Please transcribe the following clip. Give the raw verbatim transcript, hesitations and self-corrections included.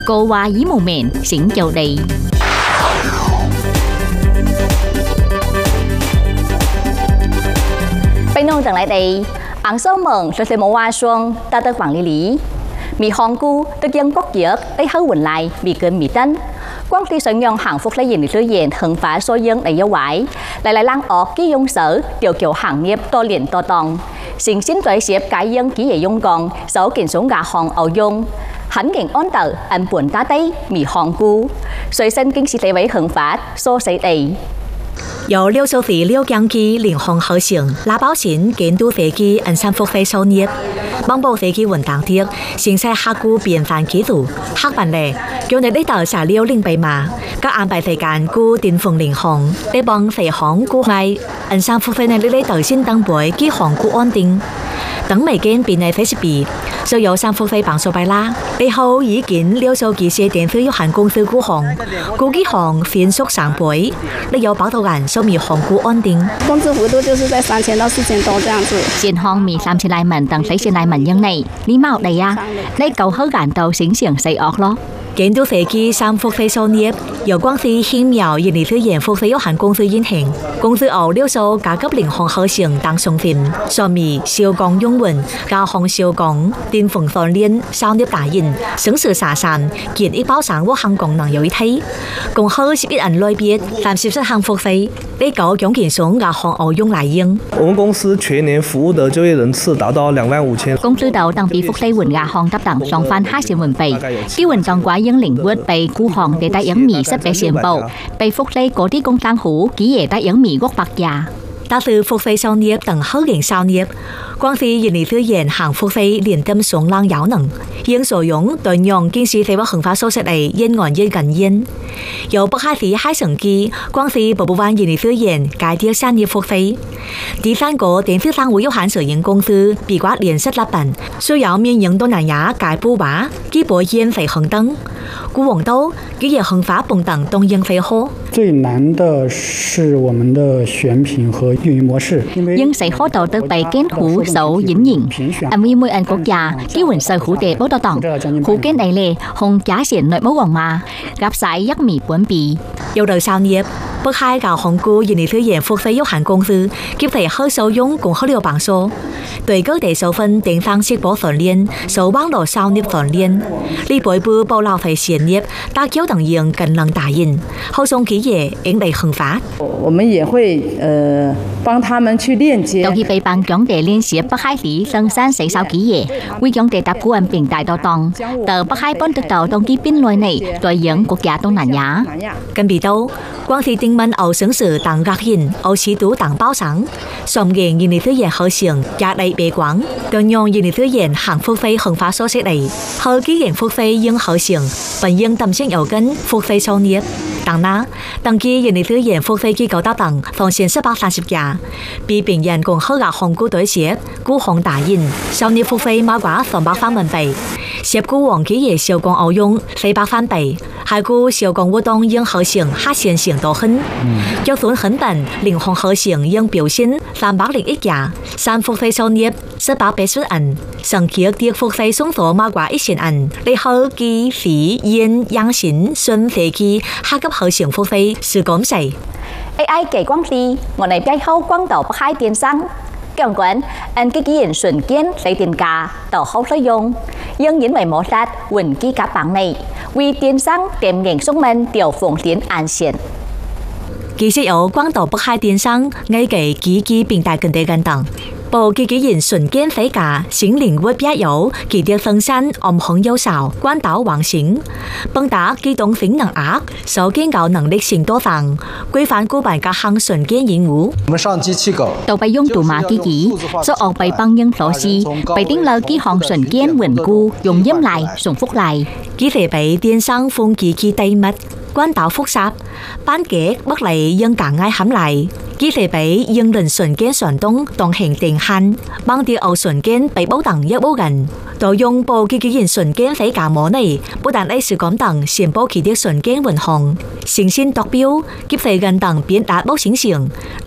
高話以無名醒就地。被弄等來地，昂收蒙說是冇話說，得得黃哩哩，มีฮองกูตะเกียงก๊อกเยอะได้เข้าหุ่นลายมีเกินมีตั้นกว้างที่สัญญาห่างฟุกและเย็นในตู้เย็นถึงฟ้าโซยังในยะไหวหลายๆล่างออกกี่ยงเสือเดี่ยวเกี่ยวห่างเนียบตัวเหรียญตัวตองสิ่งสิ้นใจเสียบกายยังกี่เหยงกองเสากินสงกาหองเอายงหันเก่งอ้อนเต๋ออันป่วนตาเต้มีฮองกูสวยเส้นกิ้งสีเตไว้ถึงฟ้าโซใส่เต由廖秀飞、廖江基领航好行，拉包前监督飛機安山復飛收業，幫補飛機運當天，形勢客戶變繁幾度，黑板咧，叫你呢度查廖領備嘛，甲安排時間顧電風領航，你幫飛航顧賣，安山復飛呢呢度先登背機航顧安定，等未見變係飛是比。就有三福飛bằng數幣啦，背後已經廖秀機械電費有限公司股行，股機行分縮三倍，你有保頭人收米行股安定。 工資幅度就是在三千到四千多這樣子。 現行มี三千來萬等四千來萬ยังไง你冇嚟啊？你夠好揀到醒醒死惡咯。 监督飛機三福飛收業，由廣西興苗印尼飛研福飛有限公司運行，公司由廖秀加級領航好行當上分，上面小港用運加航小港電風訓練商業大型，省市沙山建一包上我行功能有一體，共好十一人類別三十七項福飛，呢個獎金送加航奧用來用。 我們公司全年服務的就業人次達到兩萬五千。 公司đầu當比福飛換加航搭檔雙番hai千蚊幣，機運當怪ยัง領域被孤航地帶ยังมี失被宣布，被福飛嗰啲工商戶幾夜帶ยังมีquốc百nhà。 但是福飛商業等好型商業，廣西印尼飛研行福飛連點上浪有能，應所用對用經濟飛物恆發收息嚟因岸因近因，由北海市海城基廣西北部灣印尼飛研解決產業福飛，第三個電視商會有限責任公司被刮連失立品，需要面迎東南亞解布華基本因飛恆燈，古王都基業恆發蹦等東應飛好。 最難的是我們的選品和運營模式， nhưng sẽ khó đầu tư bài kiến hữu sầu diễn diễn. Anh vì mỗi anh quốc gia kêu hình sở hữu đề bố đo tổng, hữu kiến này lệ hồng giá diện nội mẫu hoàng mà gặp sai giấc mì bốn bì. Yêu đời sao nghiệp, bắc hai gạo hồng cô印尼飛研福飛有限公司接提好收用共好了bằng數，對各地收分定方式保訓練，收網絡商業訓練，呢背部保留費事業，打交等用更能打印，後送企業盈利恆發。 我們也會呃幫他們去鏈接。 尤其被幫講地連接北海市生產製造企業，為講地搭顧問平台多檔，từ北海幫得到當機邊內內對應國家東南亞。 跟比到廣西定門澳省市當客人，澳市都當包商，上年印尼飛研好行壓力被廣，對用印尼飛研行福飛恆發所識嚟，後機研福飛應好行，本應擔心有根福飛收業。當那登記印尼飛研福飛機構搭檔放線四百三十家，比病人共合額航股對接，股航大印，收業福飛馬掛三百萬蚊幣，涉股黃企業小港奧用四百萬幣，海股小港活動應好行下線行都很，就算很笨，領航好行應表現三百零一家，三福飛收業四百八十人，上期跌福飛送貨馬掛一千人，你好機飛煙陽線順飛機下級好行福飛是咁勢。 a i 給廣西，我哋背後廣島北海電商，強管按機器人瞬間lấy tiền cả tàu hậu sử dụng, nhưng những người mổ sát vận ký cả bằng này vì電商tiềm nghiệm sức mạnh điều phụng tiến an diện. 其實有廣島北海電商ngay嘅機器平台跟地跟等。部機器人瞬間飛架新領域必有，其啲生產暗行有效，關島橫行，幫打機動性能額，手機搞能力性多層，規範古板各項瞬間業務。 我們上機器狗到被用杜馬機器，所學被幫應所示，被頂漏機項瞬間穩固，用音嚟重複嚟， 機肥被電商風機器低密。關島複雜，班結北嚟應càng ngay hẳn lại,機肥比應輪瞬間旋動當hình tiền hành, bằng điều ẩu瞬間被保等一保gần, đồ用bộ機器人瞬間飛架模này,不但係sự cảm等先保其啲瞬間運行, sinh sinh đặc biểu,機肥gần等變đạt bảo sinh sinh.